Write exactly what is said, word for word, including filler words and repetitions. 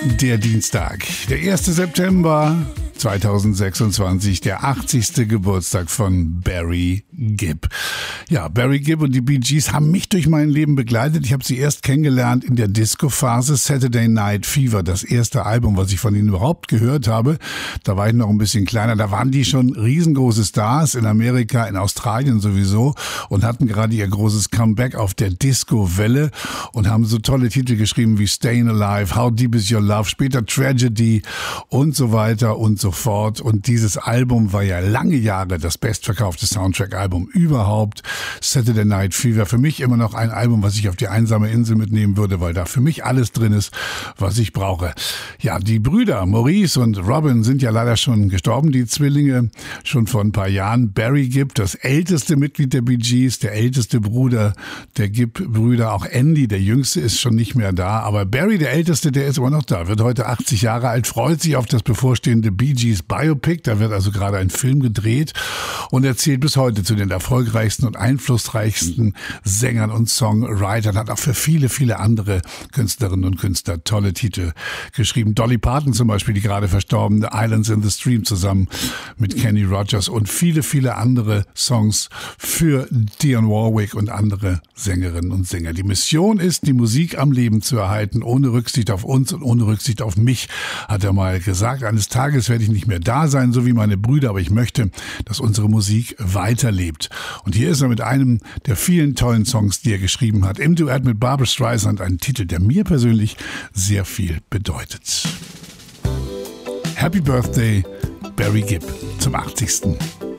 Der Dienstag, der erste September zweitausendsechsundzwanzig, der achtzigste Geburtstag von Barry Gibb. Ja, Barry Gibb und die Bee Gees haben mich durch mein Leben begleitet. Ich habe sie erst kennengelernt in der Disco-Phase, Saturday Night Fever, das erste Album, was ich von ihnen überhaupt gehört habe. Da war ich noch ein bisschen kleiner, da waren die schon riesengroße Stars in Amerika, in Australien sowieso und hatten gerade ihr großes Comeback auf der Disco-Welle und haben so tolle Titel geschrieben wie Stayin' Alive, How Deep Is Your Love, später Tragedy und so weiter und so fort. Und dieses Album war ja lange Jahre das bestverkaufte Soundtrack-Album überhaupt. Saturday Night Fever, für mich immer noch ein Album, was ich auf die einsame Insel mitnehmen würde, weil da für mich alles drin ist, was ich brauche. Ja, die Brüder Maurice und Robin sind ja leider schon gestorben, die Zwillinge, schon vor ein paar Jahren. Barry Gibb, das älteste Mitglied der Bee Gees, der älteste Bruder der Gibb-Brüder, auch Andy, der jüngste, ist schon nicht mehr da, aber Barry, der älteste, der ist immer noch da, wird heute achtzig Jahre alt, freut sich auf das bevorstehende Bee Gees Biopic, da wird also gerade ein Film gedreht und er zählt bis heute zu den erfolgreichsten und einflussreichsten Sängern und Songwritern, hat auch für viele, viele andere Künstlerinnen und Künstler tolle Titel geschrieben. Dolly Parton zum Beispiel, die gerade verstorbene Islands in the Stream zusammen mit Kenny Rogers und viele, viele andere Songs für Dionne Warwick und andere Sängerinnen und Sänger. Die Mission ist, die Musik am Leben zu erhalten, ohne Rücksicht auf uns und ohne Rücksicht auf mich, hat er mal gesagt. Eines Tages werde ich nicht mehr da sein, so wie meine Brüder, aber ich möchte, dass unsere Musik weiterlebt. Und hier ist er mit einem der vielen tollen Songs, die er geschrieben hat, im Duett mit Barbra Streisand, ein Titel, der mir persönlich sehr viel bedeutet. Happy Birthday, Barry Gibb, zum achtzigsten